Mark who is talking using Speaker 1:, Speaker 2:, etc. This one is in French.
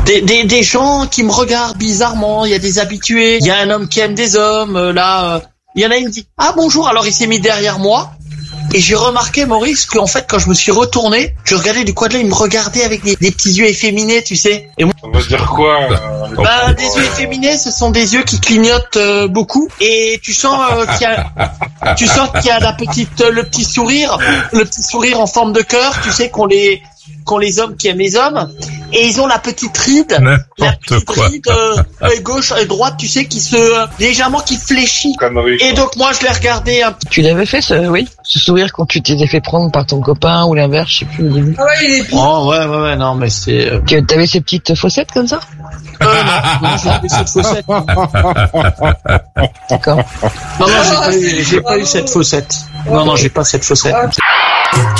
Speaker 1: des gens qui me regardent bizarrement. Il y a des habitués. Il y a un homme qui aime des hommes. Il y en a une qui dit ah bonjour. Alors il s'est mis derrière moi. Et j'ai remarqué, Maurice, qu'en fait, quand je me suis retourné, je regardais du coin de l'œil, il me regardait avec des petits yeux efféminés, tu sais. Et moi,
Speaker 2: on va dire quoi
Speaker 1: des yeux efféminés, ce sont des yeux qui clignotent beaucoup. Et tu sens qu'il y a le petit sourire en forme de cœur, tu sais, qu'ont les hommes qui aiment les hommes. Et ils ont la petite ride, gauche et droite, tu sais, qui légèrement qui fléchit. Et donc moi je l'ai regardé un petit.
Speaker 3: Tu l'avais fait ce sourire quand tu t'étais fait prendre par ton copain ou l'inverse, je sais plus au début.
Speaker 1: Ah ouais, il est ouais, non mais c'est.
Speaker 3: T'avais ces petites fossettes comme ça?
Speaker 1: Non, j'ai cette fossette.
Speaker 3: D'accord.
Speaker 1: Non, j'ai pas eu cette fossette. Non, j'ai pas cette fossette.